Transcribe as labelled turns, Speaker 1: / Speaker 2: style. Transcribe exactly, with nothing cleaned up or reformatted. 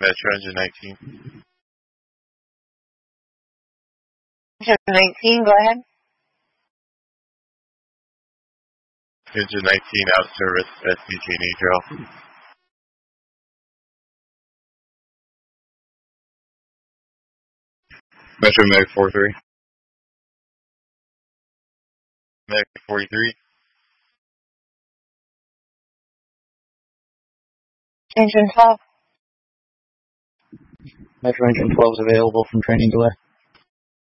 Speaker 1: Metro Engine nineteen.
Speaker 2: Engine nineteen, go ahead.
Speaker 1: Engine nineteen out of service, S D G Nitro.
Speaker 3: Metro Meg forty-three.
Speaker 1: Meg forty-three.
Speaker 2: Engine twelve.
Speaker 4: Metro Engine twelve is available from training delay.